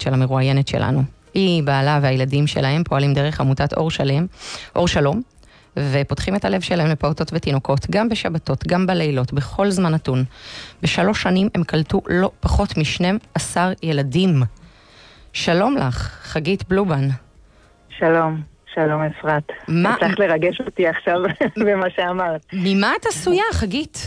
של המרואיינת שלנו. היא, בעלה והילדים שלהם פועלים דרך עמותת אור שלום, ופותחים את הלב שלהם לפעוטות ותינוקות, גם בשבתות, גם בלילות, בכל זמן נתון. ב3 שנים הם קלטו לא פחות מ12 ילדים. שלום לך, חגית בלובן. שלום, שלום אפרת. צריך לרגש אותי עכשיו במה שאמרת. ממה את עשויה, חגית?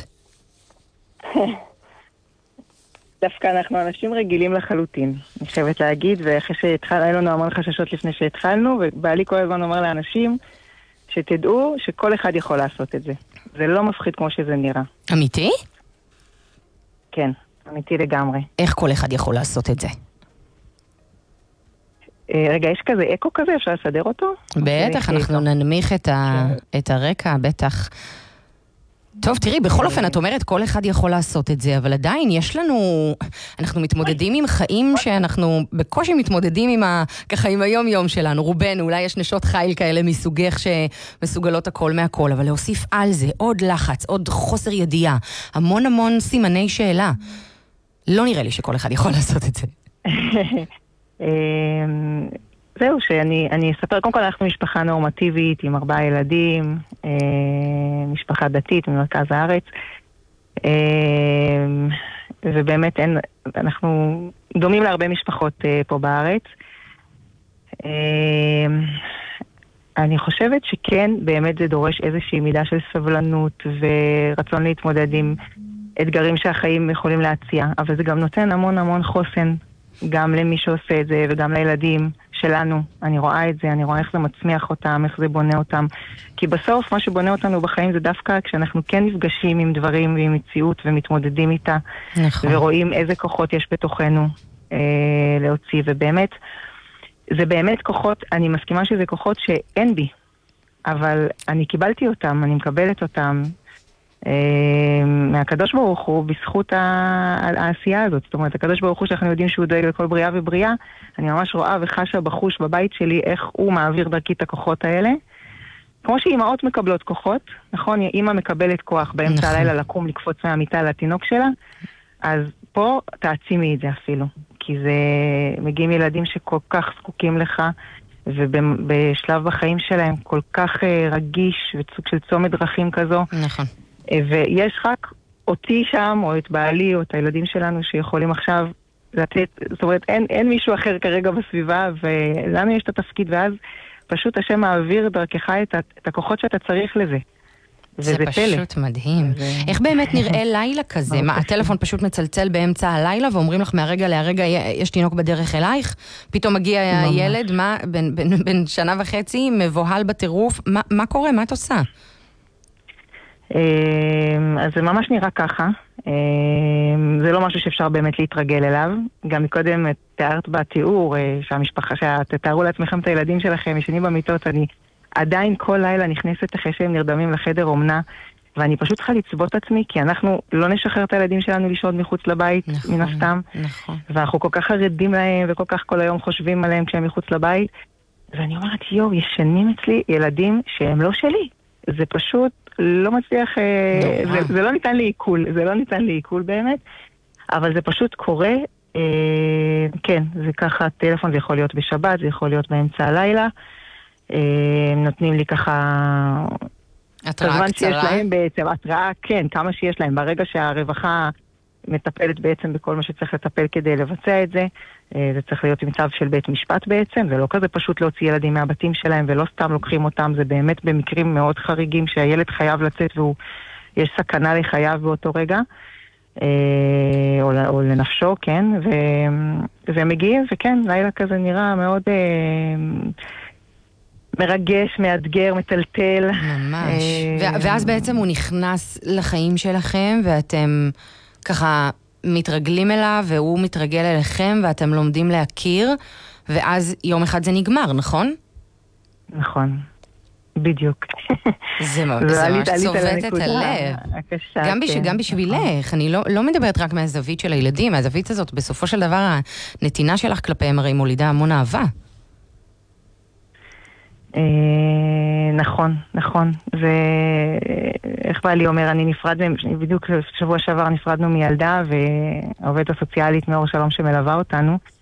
דווקא אנחנו אנשים רגילים לחלוטין, אני חייבת להגיד, ואחרי שהתחלנו, היה לנו המון חששות לפני שהתחלנו, ובעלי כל הזמן אומר לאנשים, שתדעו שכל אחד יכול לעשות את זה. זה לא מפחיד כמו שזה נראה. אמיתי? כן, אמיתי לגמרי. איך כל אחד יכול לעשות את זה? רגע, יש כזה אקו כזה, אפשר לסדר אותו? בטח, אנחנו ננמיך את הרקע, בטח. טוב, תראי, בכל אופן, את אומרת, כל אחד יכול לעשות את זה, אבל עדיין יש לנו, אנחנו מתמודדים עם חיים שאנחנו בקושי מתמודדים ככה עם היום-יום שלנו, רובנו, אולי יש נשות חיל כאלה מסוגך שמסוגלות הכל מהכל, אבל להוסיף על זה עוד לחץ, עוד חוסר ידיעה, המון סימני שאלה. לא נראה לי שכל אחד יכול לעשות את זה. זהו, שאני אספר, קודם כל אנחנו משפחה נורמטיבית עם 4 ילדים, משפחה דתית ממרכז הארץ, ובאמת אנחנו דומים להרבה משפחות פה בארץ. אני חושבת שכן, באמת זה דורש איזושהי מידה של סבלנות ורצון להתמודד עם אתגרים שהחיים יכולים להציע, אבל זה גם נותן המון חוסן. גם למי שעושה את זה וגם לילדים שלנו. אני רואה את זה, אני רואה איך זה מצמיח אותם, איך זה בונה אותם. כי בסוף מה שבונה אותנו בחיים זה דווקא כשאנחנו כן נפגשים עם דברים ועם מציאות ומתמודדים איתה. נכון. ורואים איזה כוחות יש בתוכנו להוציא. ובאמת, זה באמת כוחות, אני מסכימה שזה כוחות שאין בי. אבל אני קיבלתי אותם, אני מקבלת אותם. מהקדוש ברוך הוא בזכות העשייה הזאת. זאת אומרת, הקדוש ברוך הוא שאנחנו יודעים שהוא דואג לכל בריאה ובריאה, אני ממש רואה וחשה בחוש בבית שלי איך הוא מעביר דרכי את הכוחות האלה. כמו שאימהות מקבלות כוחות, נכון? אימא מקבלת כוח באמצע הלילה לקום, לקפוץ מהמיטה לתינוק שלה, אז פה תעצימי את זה אפילו. כי זה מגיעים ילדים שכל כך זקוקים לך, ובשלב בחיים שלהם כל כך רגיש וסוג של צומת דרכים כזו. נכון. ויש רק אותי שם, או את בעלי, או את הילדים שלנו שיכולים עכשיו לתת, זאת אומרת, אין מישהו אחר כרגע בסביבה, ולנו יש את התפקיד, ואז פשוט השם מעביר דרכך את הכוחות שאתה צריך לזה. זה פשוט מדהים. איך באמת נראה לילה כזה? מה, הטלפון פשוט מצלצל באמצע הלילה, ואומרים לך מהרגע להרגע, יש תינוק בדרך אלייך? פתאום מגיע ילד, בן 1.5 שנה, מבוהל בטירוף, מה קורה? מה את עושה? אז זה ממש נראה ככה. זה לא משהו שאפשר באמת להתרגל אליו. גם מקודם תיארת בתיאור שהמשפחה, שתתארו לעצמכם את הילדים שלכם ישנים במיטות, אני עדיין כל לילה נכנסת אחרי שהם נרדמים לחדר אומנה, ואני פשוט צריכה לצבות עצמי, כי אנחנו לא נשחרר את הילדים שלנו לשהות מחוץ לבית, מן הסתם. ואנחנו כל כך חרדים להם, וכל כך כל היום חושבים עליהם כשהם מחוץ לבית. ואני אומרת, ישנים אצלי ילדים שהם לא שלי. זה פשוט לא מצליח, זה לא ניתן לי עיכול, באמת, אבל זה פשוט קורה, כן, זה ככה, טלפון זה יכול להיות בשבת, זה יכול להיות באמצע הלילה, נותנים לי ככה, התראה קצרה? שיש להם בעצם, התראה, כן, כמה שיש להם, ברגע שהרווחה מטפלת בעצם בכל מה שצריך לטפל כדי לבצע את זה, זה צריך להיות מצב של בית משפט בעצם, זה לא כזה פשוט להוציא ילדים מהבתים שלהם, ולא סתם לוקחים אותם, זה באמת במקרים מאוד חריגים שהילד חייב לצאת ויש סכנה לחייו באותו רגע, או לנפשו, כן, והם מגיעים, וכן, לילה כזה נראה מאוד מרגש, מאתגר, מטלטל. ממש. ואז בעצם הוא נכנס לחיים שלכם, ואתם ככה מתרגלים אליו, והוא מתרגל אליכם, ואתם לומדים להכיר, ואז יום אחד זה נגמר, נכון? נכון, בדיוק. זה ממש צובט את הלב. גם בשבילך, אני לא מדברת רק מהזווית של הילדים, מהזווית הזאת, בסופו של דבר, הנתינה שלך כלפיהם הרי מולידה המון אהבה. נכון. ואיך בעלי אומר, אני נפרד, בדיוק שבוע שעבר נפרדנו מילדה, והעובדת הסוציאלית מאור שלום שמלווה אותנו,